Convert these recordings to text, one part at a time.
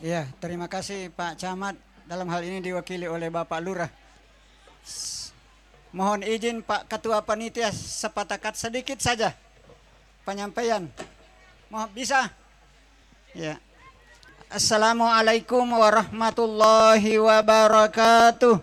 Ya, terima kasih Pak Camat. Dalam hal ini diwakili oleh Bapak Lurah. Mohon izin Pak Ketua Panitia sepatakat sedikit saja penyampaian. Mohon bisa? Ya. Assalamualaikum warahmatullahi wabarakatuh.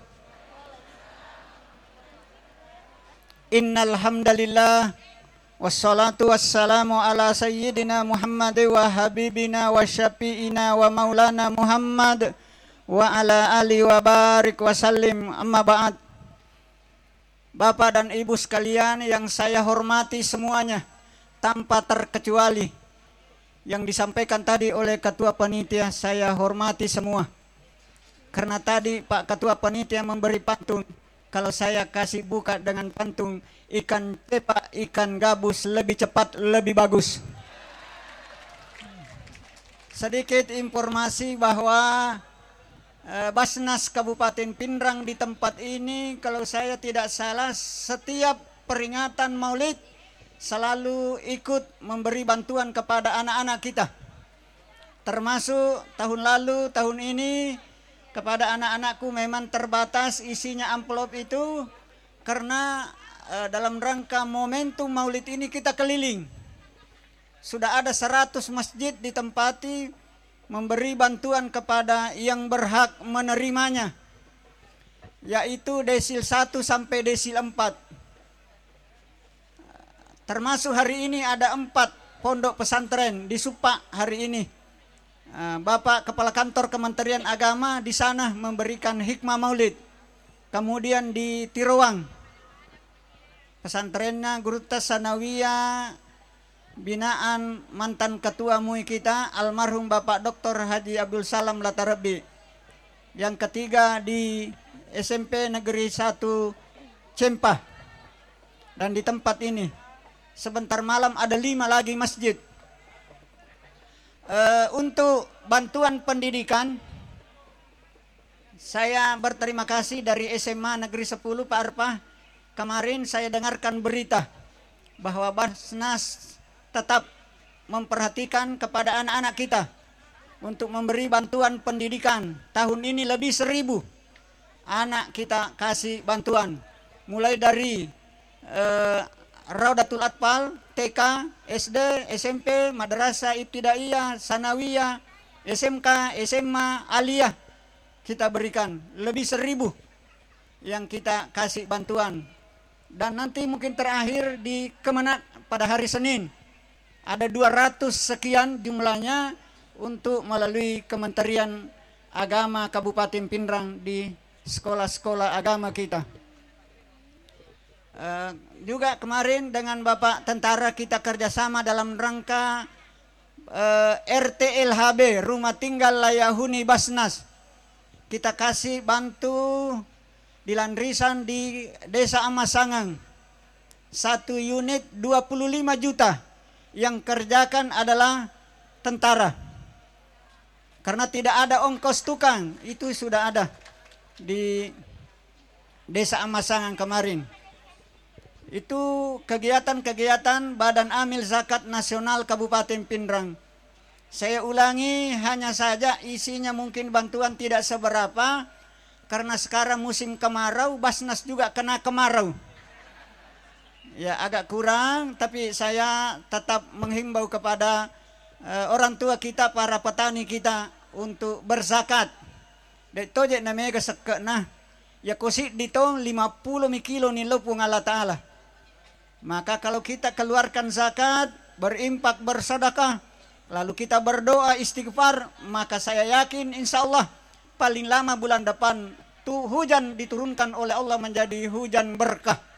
Innal hamdalillah wassalatu wassalamu ala sayyidina Muhammad wa habibina wa syafi'ina wa maulana Muhammad wa ala ali wa barik wa sallim, amma ba'd. Bapak dan Ibu sekalian yang saya hormati semuanya tanpa terkecuali, yang disampaikan tadi oleh Ketua Panitia saya hormati semua. Karena tadi Pak Ketua Panitia memberi pantun, kalau saya kasih buka dengan pantun, ikan cepak, ikan gabus lebih cepat, lebih bagus. Sedikit informasi bahwa Basnas Kabupaten Pindrang di tempat ini, kalau saya tidak salah, setiap peringatan Maulid selalu ikut memberi bantuan kepada anak-anak kita. Termasuk tahun lalu, tahun ini, kepada anak-anakku memang terbatas isinya amplop itu, karena dalam rangka momentum Maulid ini kita keliling. Sudah ada 100 masjid ditempati memberi bantuan kepada yang berhak menerimanya, yaitu desil 1 sampai desil 4. Termasuk hari ini ada 4 pondok pesantren di Supak hari ini. Bapak Kepala Kantor Kementerian Agama di sana memberikan hikmah maulid. Kemudian di Tiruang, pesantrennya Gurutta Sanawiyah, binaan mantan ketua MUI kita almarhum Bapak Dr. Haji Abdul Salam Latarabi. Yang ketiga di SMP Negeri 1 Cempah. Dan di tempat ini sebentar malam ada 5 lagi masjid. Untuk bantuan pendidikan, saya berterima kasih dari SMA Negeri 10 Pak Arpah. Kemarin saya dengarkan berita bahwa Basnas tetap memperhatikan kepada anak-anak kita untuk memberi bantuan pendidikan. Tahun ini lebih 1000 anak kita kasih bantuan, mulai dari Raudatul Atfal, TK, SD, SMP, Madrasah Ibtidaiyah, Sanawiyah, SMK, SMA, Aliyah. Kita berikan lebih 1000 yang kita kasih bantuan. Dan nanti mungkin terakhir di Kemenak pada hari Senin ada 200 sekian jumlahnya untuk melalui Kementerian Agama Kabupaten Pindrang di sekolah-sekolah agama kita. Juga kemarin dengan Bapak Tentara kita kerjasama dalam rangka RTLHB, Rumah Tinggal Layahuni Basnas. Kita kasih bantu di Landrisan di Desa Amasangang 1 unit 25 juta. Yang kerjakan adalah tentara. Karena tidak ada ongkos tukang, itu sudah ada di Desa Amasangang kemarin. Itu kegiatan-kegiatan Badan Amil Zakat Nasional Kabupaten Pindrang. Saya ulangi, hanya saja isinya mungkin bantuan tidak seberapa, karena sekarang musim kemarau, Basnas juga kena kemarau. Ya agak kurang, tapi saya tetap menghimbau kepada orang tua kita, para petani kita untuk berzakat. Dek tojek namanya sekena ya kosit ditong 50 kilo ni lupung Allah Ta'ala. Maka kalau kita keluarkan zakat, berimpak, bersedekah, lalu kita berdoa istighfar, maka saya yakin insya Allah paling lama bulan depan tuh hujan diturunkan oleh Allah menjadi hujan berkah.